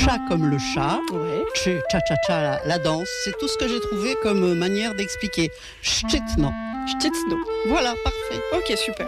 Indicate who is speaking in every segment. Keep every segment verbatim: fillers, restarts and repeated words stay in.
Speaker 1: chat comme le chat,
Speaker 2: Ouais.
Speaker 1: cha-cha-cha, la, la danse. C'est tout ce que j'ai trouvé comme manière d'expliquer. Szczytno.
Speaker 2: Szczytno.
Speaker 1: Voilà, parfait.
Speaker 2: Ok, super.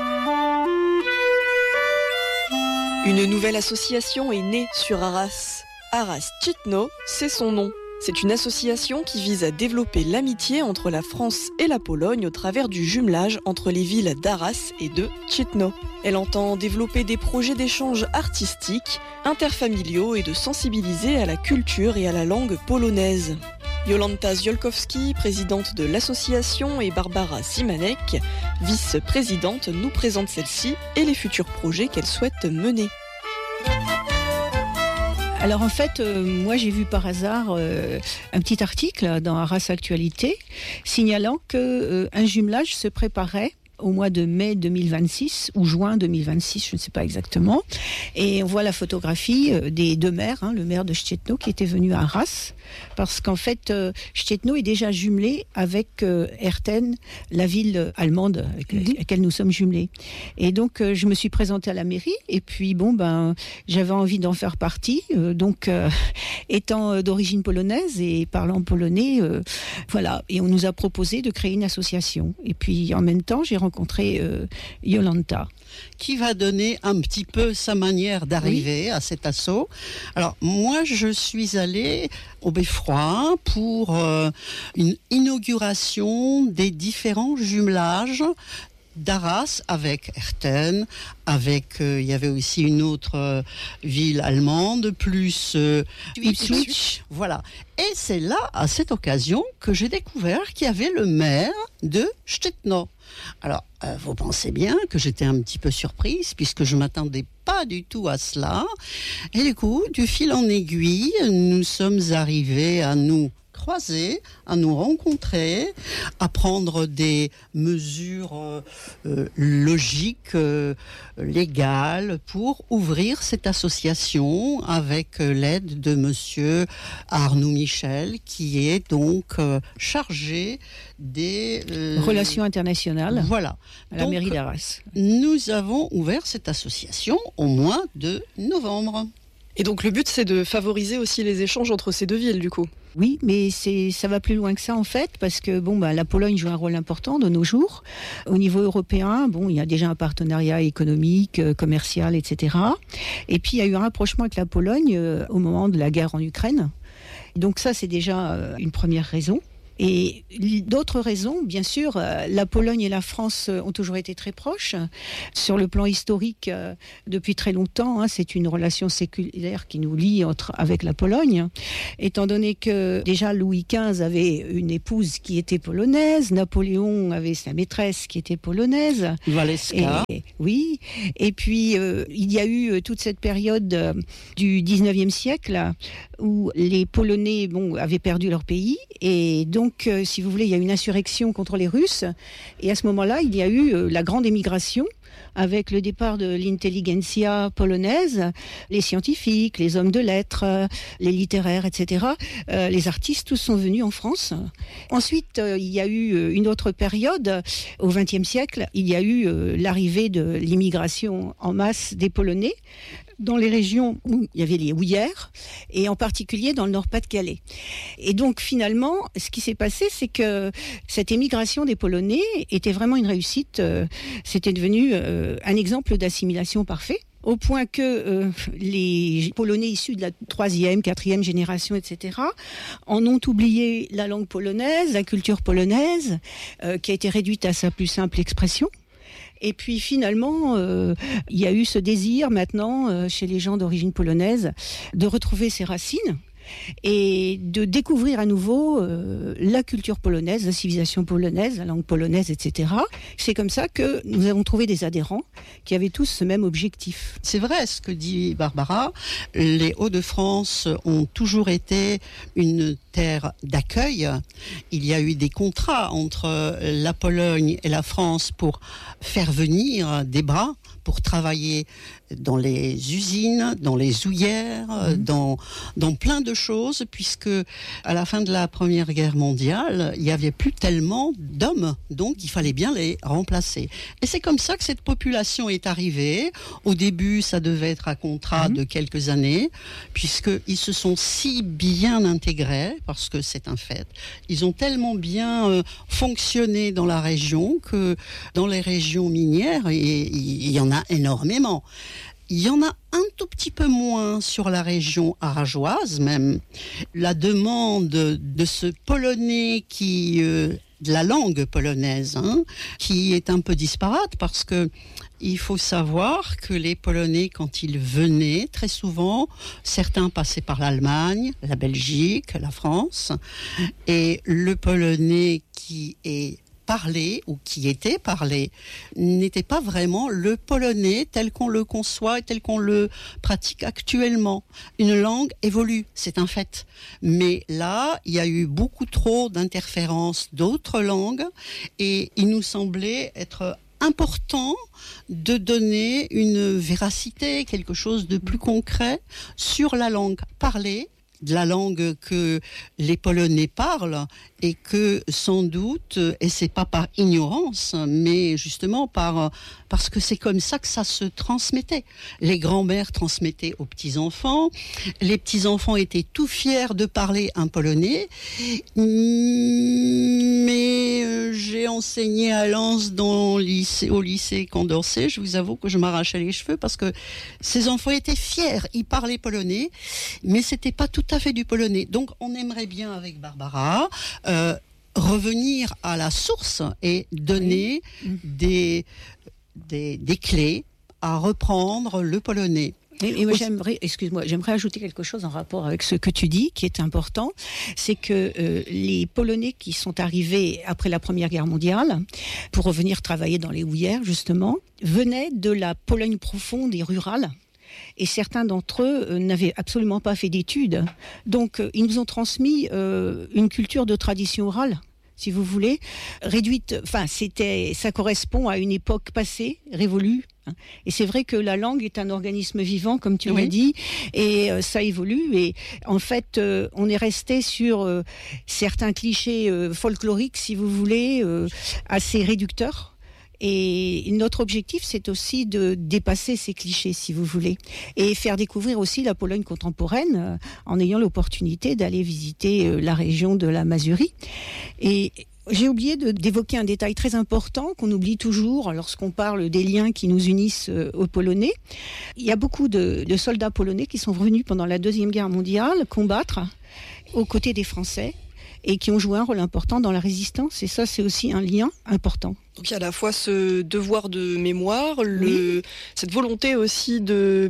Speaker 2: Une nouvelle association est née sur Arras. Arras Szczytno, c'est son nom. C'est une association qui vise à développer l'amitié entre la France et la Pologne au travers du jumelage entre les villes d'Arras et de Szczytno. Elle entend développer des projets d'échange artistiques, interfamiliaux et de sensibiliser à la culture et à la langue polonaise. Jolanta Ziolkowski, présidente de l'association, et Barbara Simanek, vice-présidente, nous présentent celle-ci et les futurs projets qu'elle souhaite mener.
Speaker 3: Alors en fait, euh, moi j'ai vu par hasard euh, un petit article dans Arras Actualité signalant que euh, un jumelage se préparait au mois de mai deux mille vingt-six ou juin deux mille vingt-six, je ne sais pas exactement. Et on voit la photographie euh, des deux maires, hein, le maire de Szczytno qui était venu à Arras, parce qu'en fait, euh, Szczytno est déjà jumelé avec euh, Herten, la ville allemande avec mm-hmm. laquelle nous sommes jumelés. Et donc, euh, je me suis présentée à la mairie, et puis bon, ben, j'avais envie d'en faire partie. Euh, donc, euh, étant euh, d'origine polonaise et parlant polonais, euh, voilà. Et on nous a proposé de créer une association. Et puis, en même temps, j'ai rencontré euh, Jolanta.
Speaker 1: Qui va donner un petit peu sa manière d'arriver oui. à cet assaut. Alors, moi, je suis allée au Beffroi pour euh, une inauguration des différents jumelages d'Arras avec Herten, avec euh, il y avait aussi une autre euh, ville allemande, plus euh, Ipswich, voilà. Et c'est là, à cette occasion, que j'ai découvert qu'il y avait le maire de Szczytno. Alors, euh, vous pensez bien que j'étais un petit peu surprise, puisque je ne m'attendais pas du tout à cela. Et du coup, du fil en aiguille, nous sommes arrivés à nous croiser, à nous rencontrer, à prendre des mesures euh, euh, logiques, euh, légales, pour ouvrir cette association avec euh, l'aide de monsieur Arnaud Michel, qui est donc euh, chargé des
Speaker 3: euh, relations internationales
Speaker 1: voilà.
Speaker 3: à la
Speaker 1: donc,
Speaker 3: mairie d'Arras.
Speaker 1: Nous avons ouvert cette association au mois de novembre.
Speaker 2: Et donc le but, c'est de favoriser aussi les échanges entre ces deux villes, du coup.
Speaker 3: Oui, mais c'est, ça va plus loin que ça en fait, parce que bon, bah, la Pologne joue un rôle important de nos jours. Au niveau européen, bon, il y a déjà un partenariat économique, euh, commercial, et cetera. Et puis il y a eu un rapprochement avec la Pologne euh, au moment de la guerre en Ukraine. Donc ça, c'est déjà euh, une première raison. Et d'autres raisons, bien sûr, euh, la Pologne et la France ont toujours été très proches. Sur le plan historique, euh, depuis très longtemps, hein, c'est une relation séculaire qui nous lie entre, avec la Pologne. Étant donné que déjà Louis quinze avait une épouse qui était polonaise, Napoléon avait sa maîtresse qui était polonaise.
Speaker 1: Waleska.
Speaker 3: Et, oui. Et puis, euh, il y a eu toute cette période euh, du dix-neuvième siècle où les Polonais bon, avaient perdu leur pays. Et donc, Donc, euh, si vous voulez, il y a eu une insurrection contre les Russes. Et à ce moment-là, il y a eu euh, la grande émigration avec le départ de l'intelligentsia polonaise, les scientifiques, les hommes de lettres, euh, les littéraires, et cetera. Euh, les artistes, tous sont venus en France. Ensuite, euh, il y a eu une autre période, au vingtième siècle, il y a eu euh, l'arrivée de l'immigration en masse des Polonais dans les régions où il y avait les houillères, et en particulier dans le Nord-Pas-de-Calais. Et donc finalement, ce qui s'est passé, c'est que cette émigration des Polonais était vraiment une réussite. C'était devenu euh, un exemple d'assimilation parfait, au point que euh, les Polonais issus de la troisième, quatrième génération, et cetera, en ont oublié la langue polonaise, la culture polonaise, euh, qui a été réduite à sa plus simple expression. Et puis finalement, euh, il y a eu ce désir maintenant euh, chez les gens d'origine polonaise de retrouver ses racines et de découvrir à nouveau euh, la culture polonaise, la civilisation polonaise, la langue polonaise, et cetera. C'est comme ça que nous avons trouvé des adhérents qui avaient tous ce même objectif.
Speaker 1: C'est vrai ce que dit Barbara, les Hauts-de-France ont toujours été une terre d'accueil. Il y a eu des contrats entre la Pologne et la France pour faire venir des bras pour travailler dans les usines, dans les houillères, mmh. dans, dans plein de choses, puisque à la fin de la Première Guerre mondiale, il n'y avait plus tellement d'hommes, donc il fallait bien les remplacer. Et c'est comme ça que cette population est arrivée. Au début, ça devait être un contrat mmh. de quelques années, puisqu'ils se sont si bien intégrés, parce que c'est un fait, ils ont tellement bien euh, fonctionné dans la région que dans les régions minières, il y en a énormément. Il y en a un tout petit peu moins sur la région aragoise, même. La demande de ce polonais qui... Euh, de la langue polonaise, hein, qui est un peu disparate, parce que il faut savoir que les Polonais, quand ils venaient, très souvent, certains passaient par l'Allemagne, la Belgique, la France, et le polonais qui est parlé ou qui était parlé n'était pas vraiment le polonais tel qu'on le conçoit et tel qu'on le pratique actuellement. Une langue évolue, c'est un fait. Mais là, il y a eu beaucoup trop d'interférences d'autres langues et il nous semblait être important de donner une véracité, quelque chose de plus concret sur la langue parlée, de la langue que les Polonais parlent et que sans doute, et c'est pas par ignorance, mais justement par, parce que c'est comme ça que ça se transmettait. Les grands-mères transmettaient aux petits-enfants, les petits-enfants étaient tout fiers de parler un polonais, mais j'ai enseigné à Lens dans le lycée, au lycée Condorcet, je vous avoue que je m'arrachais les cheveux parce que ces enfants étaient fiers, ils parlaient polonais, mais c'était pas tout à fait du polonais. Donc on aimerait bien avec Barbara euh, revenir à la source et donner oui. des, des, des clés à reprendre le polonais.
Speaker 3: Et, et moi, j'aimerais, excuse-moi, j'aimerais ajouter quelque chose en rapport avec ce que tu dis, qui est important, c'est que euh, les Polonais qui sont arrivés après la Première Guerre mondiale, pour revenir travailler dans les houillères, justement, venaient de la Pologne profonde et rurale. Et certains d'entre eux euh, n'avaient absolument pas fait d'études. Donc, euh, ils nous ont transmis euh, une culture de tradition orale, si vous voulez, réduite. Enfin, c'était, ça correspond à une époque passée, révolue. Et c'est vrai que la langue est un organisme vivant, comme tu oui. l'as dit, et euh, ça évolue. Et en fait, euh, on est resté sur euh, certains clichés euh, folkloriques, si vous voulez, euh, assez réducteurs. Et notre objectif, c'est aussi de dépasser ces clichés, si vous voulez, et faire découvrir aussi la Pologne contemporaine euh, en ayant l'opportunité d'aller visiter euh, la région de la Mazurie. Et j'ai oublié de, d'évoquer un détail très important qu'on oublie toujours lorsqu'on parle des liens qui nous unissent euh, aux Polonais. Il y a beaucoup de, de soldats polonais qui sont venus pendant la Deuxième Guerre mondiale combattre aux côtés des Français et qui ont joué un rôle important dans la résistance. Et ça, c'est aussi un lien important.
Speaker 2: Donc il y a à la fois ce devoir de mémoire, le, oui. cette volonté aussi de,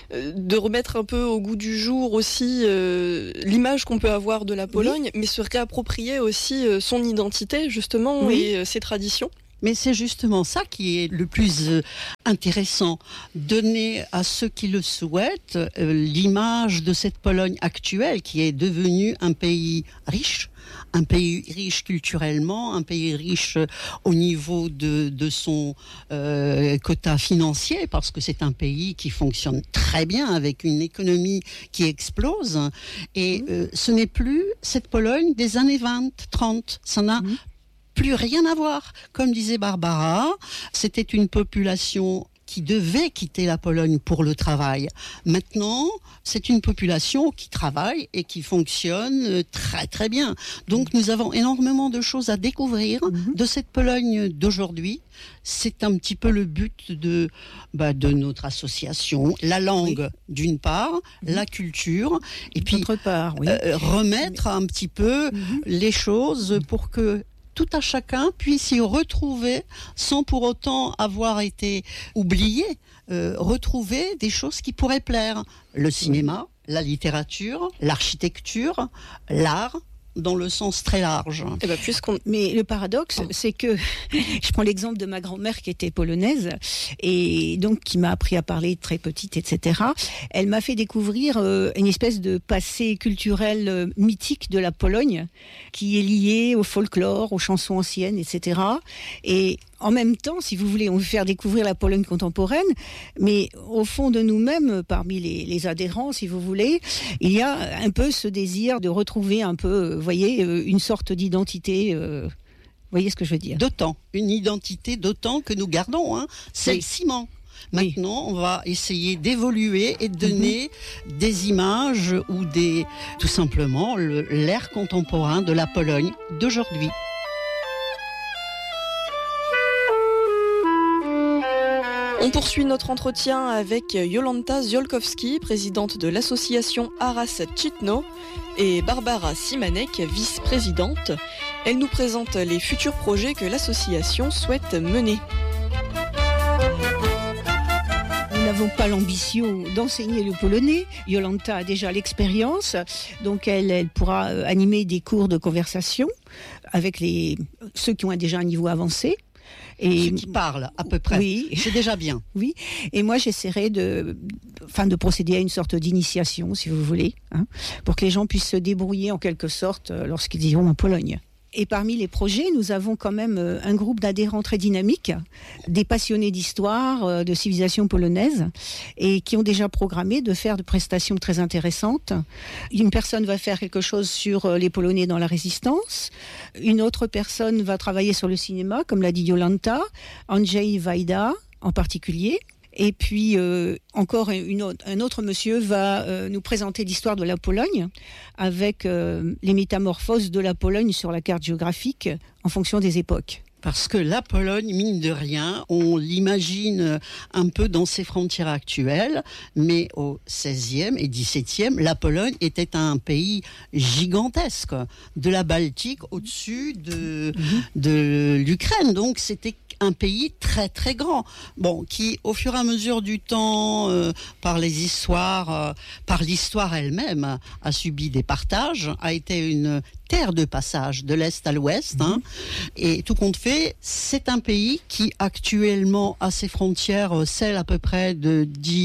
Speaker 2: de remettre un peu au goût du jour aussi euh, l'image qu'on peut avoir de la Pologne, oui. mais se réapproprier aussi euh, son identité justement oui. et euh, ses traditions.
Speaker 1: Mais c'est justement ça qui est le plus euh, intéressant, donner à ceux qui le souhaitent euh, l'image de cette Pologne actuelle qui est devenue un pays riche, un pays riche culturellement, un pays riche au niveau de, de son euh, quota financier, parce que c'est un pays qui fonctionne très bien avec une économie qui explose. Et euh, ce n'est plus cette Pologne des années vingt, trente. Ça n'a mmh. plus rien à voir. Comme disait Barbara, c'était une population qui devait quitter la Pologne pour le travail. Maintenant, c'est une population qui travaille et qui fonctionne très très bien. Donc nous avons énormément de choses à découvrir mmh. de cette Pologne d'aujourd'hui. C'est un petit peu le but de, bah, de notre association. La langue, oui. d'une part, mmh. la culture, et puis
Speaker 3: d'autre part, oui.
Speaker 1: euh, remettre un petit peu mmh. les choses pour que tout à chacun puisse y retrouver, sans pour autant avoir été oublié, euh, retrouver des choses qui pourraient plaire. Le cinéma, la littérature, l'architecture, l'art, dans le sens très large.
Speaker 3: Eh ben, puisqu'on... Mais le paradoxe, c'est que je prends l'exemple de ma grand-mère qui était polonaise et donc qui m'a appris à parler très petite, et cetera. Elle m'a fait découvrir euh, une espèce de passé culturel euh, mythique de la Pologne qui est lié au folklore, aux chansons anciennes, et cetera. Et en même temps, si vous voulez, on veut faire découvrir la Pologne contemporaine, mais au fond de nous-mêmes, parmi les, les adhérents, si vous voulez, il y a un peu ce désir de retrouver un peu, vous voyez, une sorte d'identité. Euh, vous voyez ce que je veux dire ?
Speaker 1: D'autant, une identité d'autant que nous gardons, hein, c'est oui. le ciment. Maintenant, oui. on va essayer d'évoluer et de donner mm-hmm. des images ou des, tout simplement, le, l'ère contemporain de la Pologne d'aujourd'hui.
Speaker 2: On poursuit notre entretien avec Jolanta Ziolkowski, présidente de l'association Aras Czytno, et Barbara Simanek, vice-présidente. Elle nous présente les futurs projets que l'association souhaite mener.
Speaker 3: Nous n'avons pas l'ambition d'enseigner le polonais. Jolanta a déjà l'expérience, donc elle, elle pourra animer des cours de conversation avec les, ceux qui ont déjà un niveau avancé.
Speaker 1: Et ceux qui parlent à peu près, oui. c'est déjà bien.
Speaker 3: Oui, et moi j'essaierai de, enfin, de procéder à une sorte d'initiation, si vous voulez, hein, pour que les gens puissent se débrouiller en quelque sorte lorsqu'ils iront en Pologne. Et parmi les projets, nous avons quand même un groupe d'adhérents très dynamiques, des passionnés d'histoire, de civilisation polonaise, et qui ont déjà programmé de faire de prestations très intéressantes. Une personne va faire quelque chose sur les Polonais dans la Résistance, une autre personne va travailler sur le cinéma, comme l'a dit Jolanta, Andrzej Wajda en particulier. Et puis, euh, encore une autre, un autre monsieur va euh, nous présenter l'histoire de la Pologne avec euh, les métamorphoses de la Pologne sur la carte géographique en fonction des époques.
Speaker 1: Parce que la Pologne, mine de rien, on l'imagine un peu dans ses frontières actuelles, mais au seizième et dix-septième, la Pologne était un pays gigantesque, de la Baltique au-dessus de, mmh. de l'Ukraine. Donc c'était un pays très très grand, bon, qui au fur et à mesure du temps, euh, par les histoires, euh, par l'histoire elle-même, a subi des partages, a été une terre de passage de l'Est à l'Ouest, hein, mmh. et tout compte fait, c'est un pays qui actuellement a ses frontières, celles à peu près de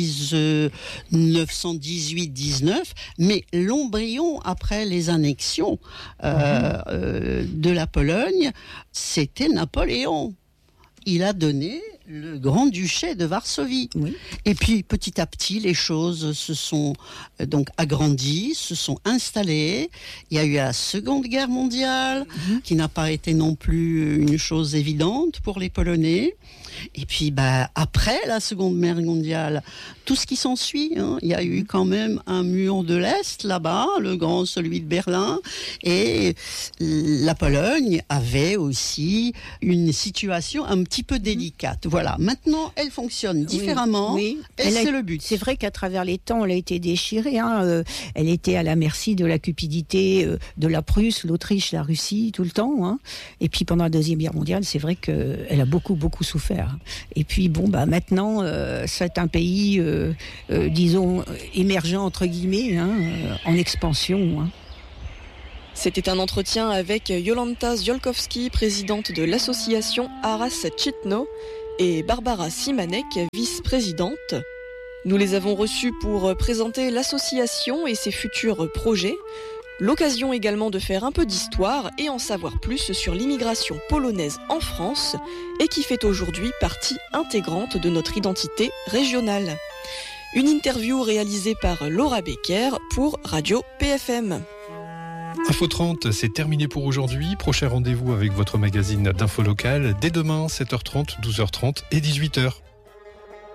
Speaker 1: dix-neuf cent dix-huit dix-neuf, mais l'embryon après les annexions euh, mmh. euh, de la Pologne, c'était Napoléon. Il a donné le Grand-Duché de Varsovie. Oui. Et puis, petit à petit, les choses se sont euh, donc agrandies, se sont installées. Il y a eu la Seconde Guerre mondiale, mmh. qui n'a pas été non plus une chose évidente pour les Polonais. Et puis, bah, après la Seconde Guerre mondiale, tout ce qui s'ensuit, hein, il y a eu quand même un mur de l'Est là-bas, le grand, celui de Berlin, et la Pologne avait aussi une situation un petit peu délicate. Voilà, maintenant, elle fonctionne différemment, oui, oui. et elle c'est a, le but.
Speaker 3: C'est vrai qu'à travers les temps, elle a été déchirée. Hein, euh, elle était à la merci de la cupidité euh, de la Prusse, l'Autriche, la Russie, tout le temps. Hein. Et puis, pendant la Deuxième Guerre mondiale, c'est vrai qu'elle a beaucoup, beaucoup souffert. Et puis bon, bah maintenant, euh, c'est un pays, euh, euh, disons, émergent entre guillemets, hein, euh, en expansion. Hein.
Speaker 2: C'était un entretien avec Jolanta Ziolkowski, présidente de l'association Aras Czytno, et Barbara Simanek, vice-présidente. Nous les avons reçus pour présenter l'association et ses futurs projets. L'occasion également de faire un peu d'histoire et en savoir plus sur l'immigration polonaise en France et qui fait aujourd'hui partie intégrante de notre identité régionale. Une interview réalisée par Laura Becker pour Radio P F M.
Speaker 4: Info trente, c'est terminé pour aujourd'hui. Prochain rendez-vous avec votre magazine d'info locale dès demain, sept heures trente, douze heures trente et dix-huit heures.